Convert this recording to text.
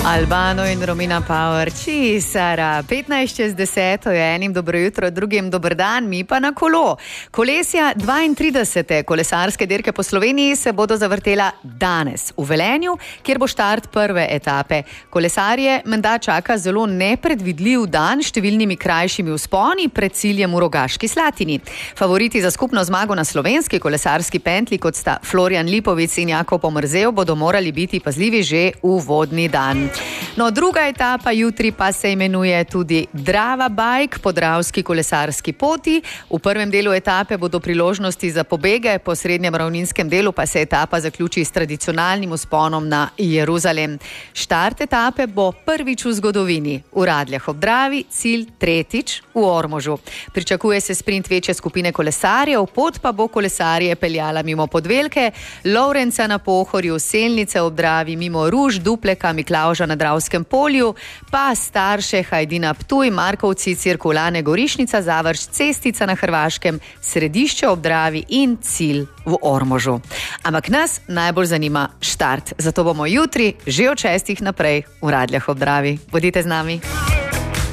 Albano in Romina Power, Sara. 15:10 je enim dobro jutro, drugim dober dan, mi pa na kolo. Kolesja 32. kolesarske dirke po Sloveniji se bodo zavrtela danes v Velenju, kjer bo štart prve etape. Kolesarje menda čaka zelo nepredvidljiv dan s številnimi krajšimi vzponi pred ciljem v Rogaški Slatini. Favoriti za skupno zmago na slovenski kolesarski pentli, kot sta Florjan Lipovic in Jakob Omerzel, bodo morali biti pazljivi že v vodni dan. No, druga etapa jutri pa se imenuje tudi Drava Bike po dravski kolesarski poti. V prvem delu etape bodo priložnosti za pobege, po srednjem ravninskem delu pa se etapa zaključi s tradicionalnim vzponom na Jeruzalem. Štart etape bo prvič v zgodovini v Radljah ob Dravi, cilj tretjič v Ormožu. Pričakuje se sprint večje skupine kolesarjev, pot pa bo kolesarje peljala mimo Podvelke, Lovrenca na Pohorju, Selnice ob Dravi, mimo Ruž, Dupleka, Miklavža na Dravskem polju, pa Starše, Hajdina Ptuj, Markovci, Cirkulane, Gorišnica, Zavrč, Cestica na Hrvaškem, Središče ob Dravi in cilj v Ormožu. Ampak nas najbolj zanima štart, zato bomo jutri že od 6 naprej v Radljah ob Dravi. Bodite z nami.